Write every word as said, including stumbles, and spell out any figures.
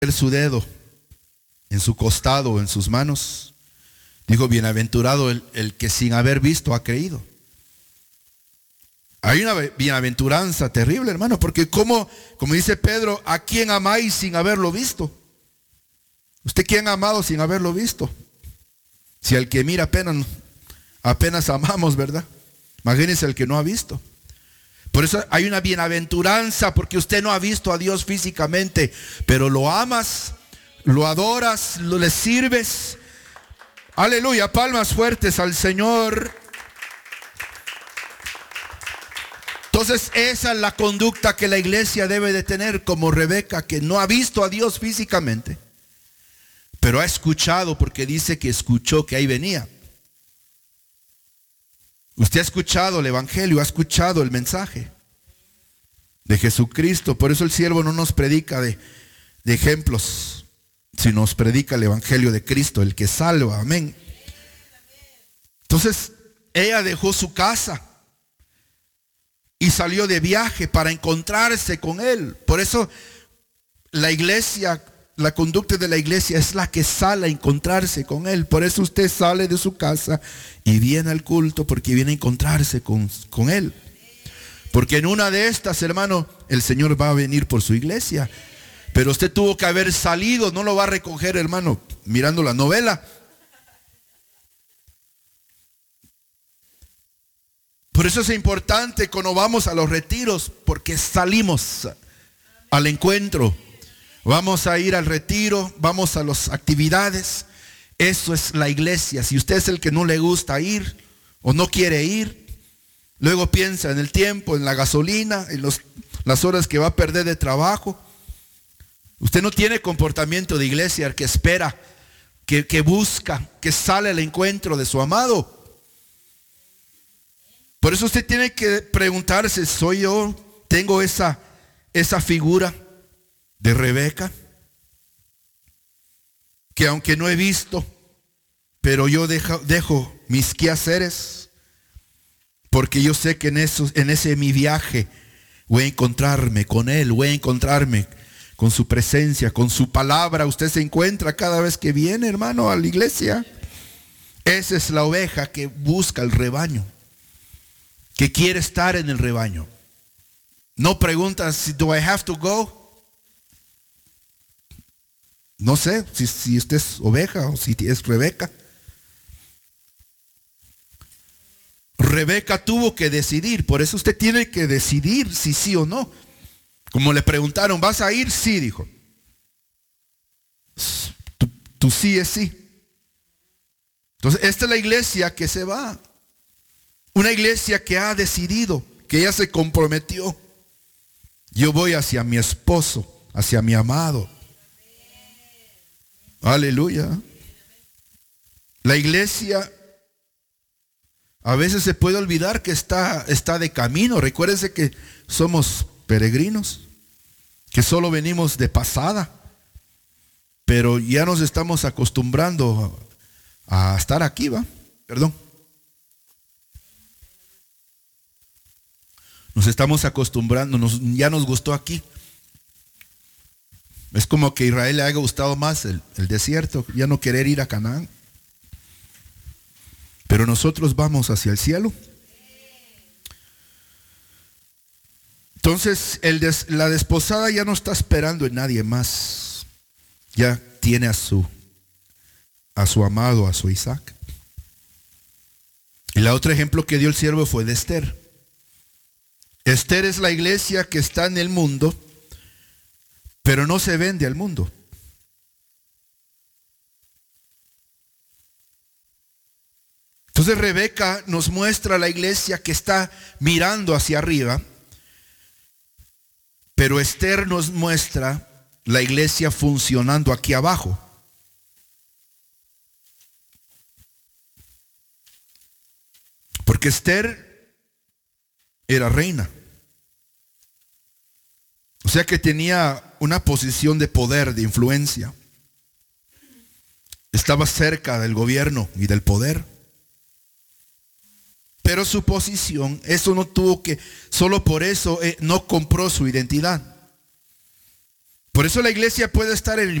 su dedo en su costado o en sus manos, dijo: bienaventurado el, el que sin haber visto ha creído. Hay una bienaventuranza terrible, hermano, porque como, como dice Pedro, ¿a quién amáis sin haberlo visto? ¿Usted quién ha amado sin haberlo visto? Si al que mira apenas, apenas amamos, ¿verdad? Imagínense el que no ha visto. Por eso hay una bienaventuranza, porque usted no ha visto a Dios físicamente, pero lo amas, lo adoras, lo le sirves. Aleluya, palmas fuertes al Señor. Entonces esa es la conducta que la iglesia debe de tener, como Rebeca, que no ha visto a Dios físicamente, pero ha escuchado, porque dice que escuchó que ahí venía. Usted ha escuchado el evangelio, ha escuchado el mensaje de Jesucristo. Por eso el siervo no nos predica de, de ejemplos, sino nos predica el evangelio de Cristo, el que salva. Amén. Entonces ella dejó su casa y salió de viaje para encontrarse con Él. Por eso la iglesia, la conducta de la iglesia es la que sale a encontrarse con Él. Por eso usted sale de su casa y viene al culto, porque viene a encontrarse con, con Él. Porque en una de estas, hermano, el Señor va a venir por su iglesia. Pero usted tuvo que haber salido, no lo va a recoger, hermano, mirando la novela. Por eso es importante cuando vamos a los retiros, porque salimos al encuentro. Vamos a ir al retiro, vamos a las actividades. Eso es la iglesia. Si usted es el que no le gusta ir o no quiere ir, luego piensa en el tiempo, en la gasolina, en los, las horas que va a perder de trabajo. Usted no tiene comportamiento de iglesia, que espera, que, que busca, que sale al encuentro de su amado. Por eso usted tiene que preguntarse: ¿soy yo? ¿Tengo esa, esa figura de Rebeca? Que aunque no he visto, pero yo dejo, dejo mis quehaceres, porque yo sé que en, eso, en ese mi viaje voy a encontrarme con Él, voy a encontrarme con su presencia, con su palabra. Usted se encuentra cada vez que viene, hermano, a la iglesia. Esa es la oveja que busca el rebaño, que quiere estar en el rebaño. No pregunta si do I have to go. No sé si, si usted es oveja o si es Rebeca. Rebeca tuvo que decidir. Por eso usted tiene que decidir si sí o no. Como le preguntaron: ¿vas a ir? Sí, dijo. Tu, tu sí es sí. Entonces esta es la iglesia que se va. Una iglesia que ha decidido, que ya se comprometió. Yo voy hacia mi esposo, hacia mi amado. Aleluya. La iglesia a veces se puede olvidar que está, está de camino. Recuérdense que somos peregrinos, que solo venimos de pasada, pero ya nos estamos acostumbrando a estar aquí, ¿va? Perdón. Nos estamos acostumbrando, nos, ya nos gustó aquí. Es como que a Israel le haya gustado más el, el desierto, ya no querer ir a Canaán. Pero nosotros vamos hacia el cielo. Entonces el des, la desposada ya no está esperando en nadie más. Ya tiene a su, a su amado, a su Isaac. Y el otro ejemplo que dio el siervo fue de Esther. Esther es la iglesia que está en el mundo, pero no se vende al mundo. Entonces Rebeca nos muestra la iglesia que está mirando hacia arriba, pero Esther nos muestra la iglesia funcionando aquí abajo. Porque Esther era reina. O sea que tenía una posición de poder, de influencia. Estaba cerca del gobierno y del poder. Pero su posición, eso no tuvo que, solo por eso eh, no compró su identidad. Por eso la iglesia puede estar en el